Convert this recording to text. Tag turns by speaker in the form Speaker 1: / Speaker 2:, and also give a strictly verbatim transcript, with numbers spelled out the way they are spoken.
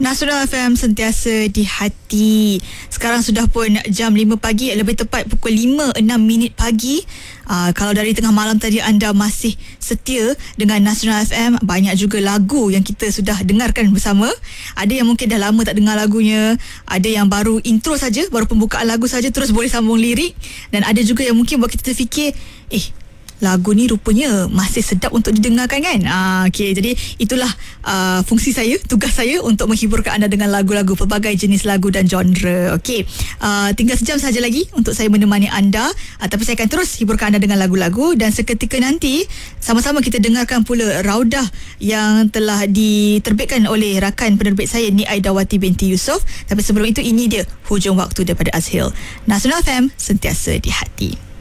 Speaker 1: Nasional F M sentiasa di hati. Sekarang sudah pun jam lima pagi, lebih tepat pukul lima enam minit pagi. Uh, kalau dari tengah malam tadi anda masih setia dengan Nasional F M, banyak juga lagu yang kita sudah dengarkan bersama. Ada yang mungkin dah lama tak dengar lagunya, ada yang baru intro saja, baru pembukaan lagu saja terus boleh sambung lirik, dan ada juga yang mungkin buat kita terfikir, eh lagu ni rupanya masih sedap untuk didengarkan kan. Ah, okay, jadi itulah uh, fungsi saya, tugas saya untuk menghiburkan anda dengan lagu-lagu, pelbagai jenis lagu dan genre. Okay, uh, tinggal sejam saja lagi untuk saya menemani anda, uh, tapi saya akan terus hiburkan anda dengan lagu-lagu, dan seketika nanti sama-sama kita dengarkan pula Raudah yang telah diterbitkan oleh rakan penerbit saya Ni Aidawati binti Yusof. Tapi sebelum itu, ini dia Hujung Waktu daripada Azhil. Nasional F M sentiasa di hati.